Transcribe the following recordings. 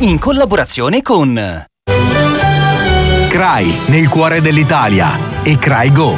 in collaborazione con CRAI, nel cuore dell'Italia, e CRAI Go.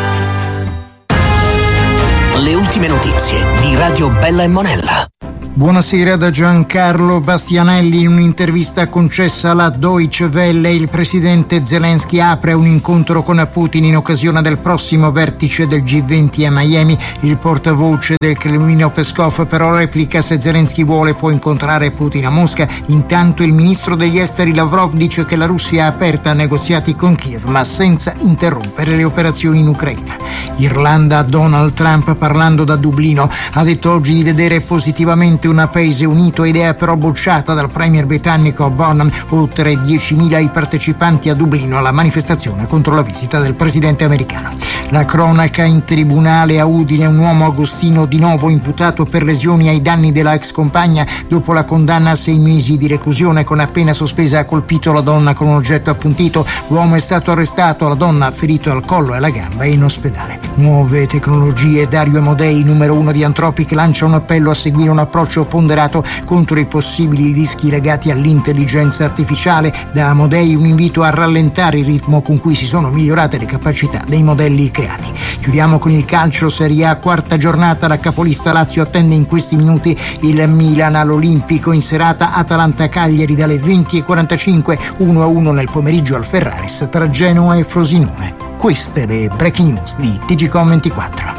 Le ultime notizie di Radio Bella e Monella. Buonasera da Giancarlo Bastianelli. In un'intervista concessa alla Deutsche Welle, il presidente Zelensky apre un incontro con Putin in occasione del prossimo vertice del G20 a Miami. Il portavoce del Cremlino Peskov però replica: se Zelensky vuole può incontrare Putin a Mosca. Intanto il ministro degli esteri Lavrov dice che la Russia è aperta a negoziati con Kiev, ma senza interrompere le operazioni in Ucraina. Irlanda, Donald Trump, parlando da Dublino, ha detto oggi di vedere positivamente un paese unito, idea però bocciata dal premier britannico Bonham. Oltre 10.000 i partecipanti a Dublino alla manifestazione contro la visita del presidente americano. La cronaca in tribunale a Udine: un uomo agostino di nuovo imputato per lesioni ai danni della ex compagna. Dopo la condanna a 6 mesi di reclusione con pena sospesa ha colpito la donna con un oggetto appuntito. L'uomo è stato arrestato, la donna ferito al collo e alla gamba è in ospedale. Nuove tecnologie: Dario Amodei, numero 1 di Anthropic, lancia un appello a seguire un approccio ponderato contro i possibili rischi legati all'intelligenza artificiale. Da Amodei un invito a rallentare il ritmo con cui si sono migliorate le capacità dei modelli creati. Chiudiamo con il calcio. Serie A, quarta giornata. La capolista Lazio attende in questi minuti il Milan all'Olimpico. In serata Atalanta-Cagliari dalle 20:45, 1-1 nel pomeriggio al Ferraris tra Genoa e Frosinone. Queste le breaking news di TGCOM24.